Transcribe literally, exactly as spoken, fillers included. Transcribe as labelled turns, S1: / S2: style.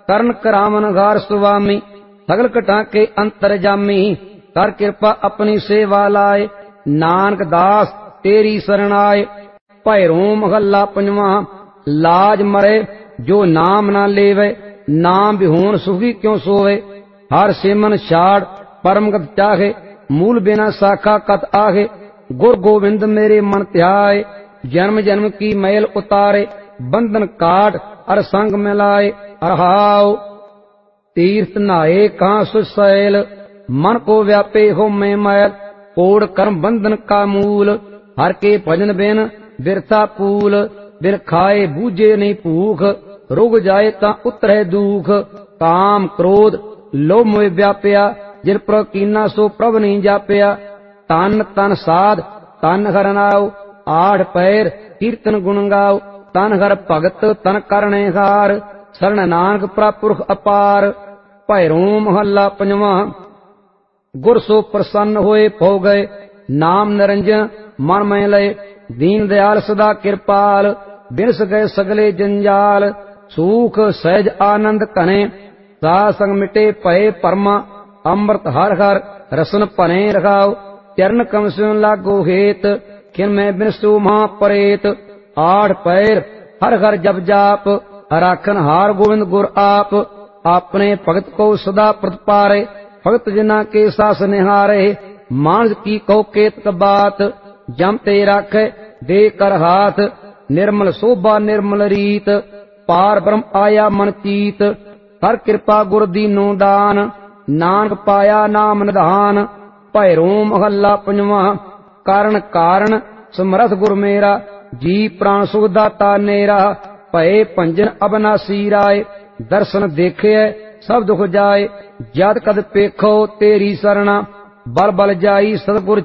S1: ਕਰਨ ਕਰਾਵਨ ਘਾਰ ਸੁਆਮੀ, ਸਗਲ ਘਟਾਂ ਕੇ ਅੰਤਰ ਜਾਮੀ। ਕਰ ਕਿਰਪਾ ਆਪਣੀ ਸੇਵਾ ਲਾਏ, ਨਾਨਕ ਦਾਸ ਤੇਰੀ ਸਰਣ ਆਏ। ਭੈਰੋਂ ਮਹੱਲਾ ਪੰਜਵਾਂ। ਲਾਜ ਮਰੇ ਜੋ ਨਾਮ ਨਾ ਲੇਵੇ, ਨਾਮ ਵਿਹੂਣ ਸੁਖੀ ਕਿਉ ਸੋਵੇ। ਹਰ ਸਿਮਨ ਛਾੜ ਪਰਮਗਤ ਚਾਹੇ, ਮੂਲ ਬਿਨਾ ਸਾਖਾ ਕਤ ਆਹੇ। ਗੁਰ ਗੋਬਿੰਦ ਮੇਰੇ ਮਨ ਧਿਆਏ, ਜਨਮ ਜਨਮ ਕੀ ਮੈਲ ਉਤਾਰੇ। ਬੰਧਨ ਕਾਟ ਅਰ ਸੰਗ ਮਿਲਾਏ, ਰਹਾਉ ਤੀਰਥ ਨਹਾਏ ਕਾਂ ਸੁਸੈਲ। मन को व्यापे हो मैं मैल, कोड़ कर्म बंधन का मूल। हर के भजन बिन बिरथा पूल, बिन खाए बूझे नहीं भूख। रुग जाए ता उतरे दुख, काम क्रोध लोभ मोह व्यापया। जिन पर कीना सो प्रभ नहीं जापया। तन तन साध तन हर नाव, आठ पैर कीर्तन गुण गाओ। तन हर भगत तन करने हार, शरण नानक प्रपुरख अपार। भैरों महला पंजवां। गुर सो प्रसन्न होए पौ गए, नाम निरंजन मन में लय। दीन दयाल सदा कृपाल, बिनस गए सगले जंजाल। सुख सहज आनंद कने, साध संग मिटे भय परमा। अमृत हर हर रसन पने रखाओ, चरण कम स्यों लागो हेत। खिन में बिनसो महापरेत, आठ पैर हर हर जप जाप। राखन हार गोविंद गुर आप, अपने भगत को सदा प्रतिपारे। भगत जिना के सास निहारे, मानस की कहो केत बात। जम ते राखे दे कर हाथ, निर्मल शोभा निर्मल रीत। पार ब्रह्म आया मन चीत, हर कृपा गुर दीनो दान। नानक पाया नाम निधान। भैरों महला पंजवां। कारण कारण समरथ गुर मेरा, जी प्राण सुख दाता नेरा। भय भंजन अबनासी राय, दर्शन देखे सब दुख जाए। जद कद पेखो तेरी सरना, बल बल जाई सतगुर